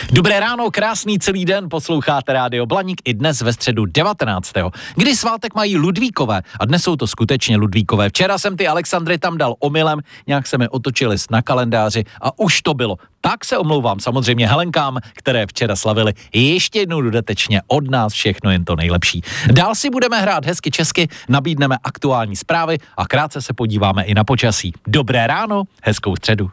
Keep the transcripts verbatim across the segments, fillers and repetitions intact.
Dobré ráno, krásný celý den, posloucháte Rádio Blaník i dnes ve středu devatenáctého kdy svátek mají Ludvíkové a dnes jsou to skutečně Ludvíkové. Včera jsem ty Alexandry tam dal omylem, nějak se mi otočili na kalendáři a už to bylo. Tak se omlouvám samozřejmě Helenkám, které včera slavili. Ještě jednou dodatečně od nás všechno jen to nejlepší. Dál si budeme hrát hezky česky, nabídneme aktuální zprávy a krátce se podíváme i na počasí. Dobré ráno, hezkou středu.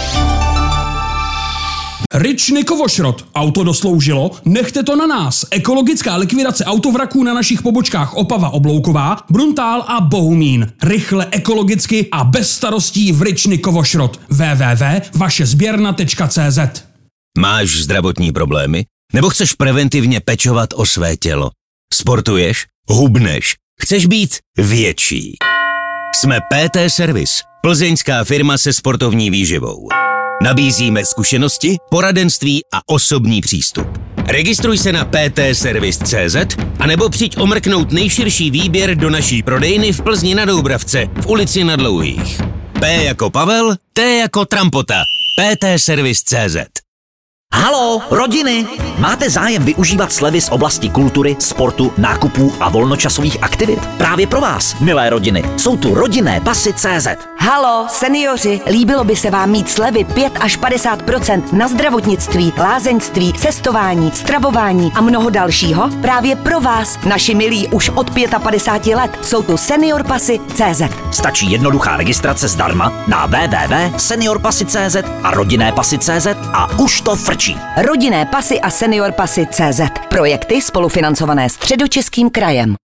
Ryčny Kovošrot. Auto dosloužilo? Nechte to na nás. Ekologická likvidace autovraků na našich pobočkách Opava Oblouková, Bruntál a Bohumín. Rychle, ekologicky a bez starostí v Ryčny Kovošrot. w w w tečka vaše sběrna tečka c z. Máš zdravotní problémy? Nebo chceš preventivně pečovat o své tělo? Sportuješ? Hubneš? Chceš být větší? Jsme P T Service, plzeňská firma se sportovní výživou. Nabízíme zkušenosti, poradenství a osobní přístup. Registruj se na p t service tečka c z a nebo přijď omrknout nejširší výběr do naší prodejny v Plzni na Doubravce v ulici Na Dlouhých. P jako Pavel, T jako Trampota. p t service tečka c z. Halo, rodiny! Máte zájem využívat slevy z oblasti kultury, sportu, nákupů a volnočasových aktivit? Právě pro vás, milé rodiny, jsou tu rodinné pasy tečka c z. Halo, seniori, líbilo by se vám mít slevy pět až padesát procent na zdravotnictví, lázeňství, cestování, stravování a mnoho dalšího? Právě pro vás, naši milí už od padesát pět let, jsou tu senior pasy tečka c z. Stačí jednoduchá registrace zdarma na w w w tečka senior pasy tečka c z a rodinné pasy tečka c z a už to frčí. Rodinné pasy a senior pasy tečka c z. Projekty spolufinancované Středočeským krajem.